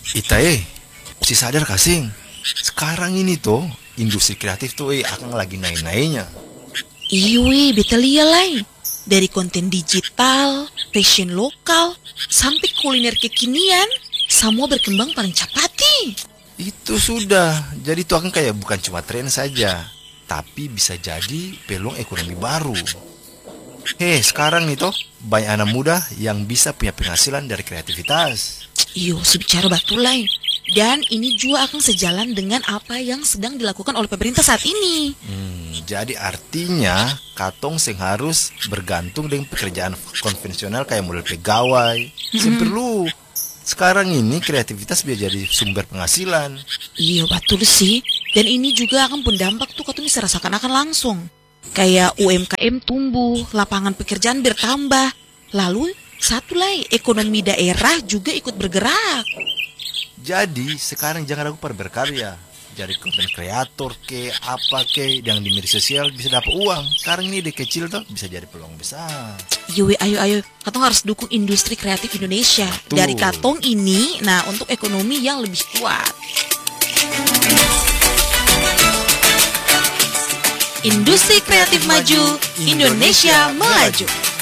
Itae, mesti sadar kasing. Sekarang ini tuh industri kreatif tuh akan lagi naik-naiknya. Iya, betul ya lai. Dari konten digital, fashion lokal, sampai kuliner kekinian, semua berkembang paling cepat nih. Itu sudah. Jadi itu akan kayak bukan cuma tren saja, tapi bisa jadi peluang ekonomi baru. Sekarang nih toh banyak anak muda yang bisa punya penghasilan dari kreativitas. Iyo, sebicara betul lai. Dan ini juga akan sejalan dengan apa yang sedang dilakukan oleh pemerintah saat ini. Jadi artinya katong sing harus bergantung dengan pekerjaan konvensional kayak model pegawai. Sing perlu. Sekarang ini kreativitas bisa jadi sumber penghasilan. Iya betul sih. Dan ini juga akan berdampak tuh katanya bisa rasakan akan langsung. Kayak UMKM tumbuh, lapangan pekerjaan bertambah. Lalu satu lagi ekonomi daerah juga ikut bergerak. Jadi sekarang jangan ragu pada berkarya. Jadi konten kreator ke apa ke yang di media sosial bisa dapat uang. Sekarang ini ide kecil tuh bisa jadi peluang besar. Yui, ayo. Katong harus dukung industri kreatif Indonesia. Betul. Dari katong ini, nah untuk ekonomi yang lebih kuat. Industri kreatif maju, Indonesia melaju.